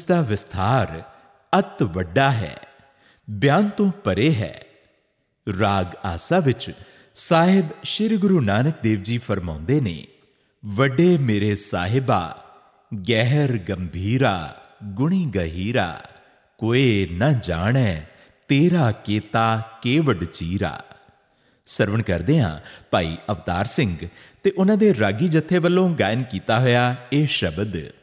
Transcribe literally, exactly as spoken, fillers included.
ਉਸ ਦਾ ਵਿਸਥਾਰ ਅਤ ਵੱਡਾ ਹੈ, ਬਿਆਨ ਤੋਂ ਪਰੇ ਹੈ। ਰਾਗ ਆਸਾ ਵਿੱਚ ਸਾਹਿਬ ਸ਼੍ਰੀ ਗੁਰੂ ਨਾਨਕ ਦੇਵ ਜੀ ਫਰਮਾਉਂਦੇ ਨੇ, ਵੱਡੇ ਮੇਰੇ ਸਾਹਿਬਾ ਗਹਿਰ ਗੰਭੀਰਾ ਗੁਣੀ ਗਹੀਰਾ, ਕੋਏ ਨਾ ਜਾਣੈ ਤੇਰਾ ਕੀਤਾ ਕੇਵਡ ਚੀਰਾ। ਸਰਵਣ ਕਰਦੇ ਹਾਂ ਭਾਈ ਅਵਤਾਰ ਸਿੰਘ ਤੇ ਉਹਨਾਂ ਦੇ ਰਾਗੀ ਜਥੇ ਵੱਲੋਂ ਗਾਇਨ ਕੀਤਾ ਹੋਇਆ ਇਹ ਸ਼ਬਦ।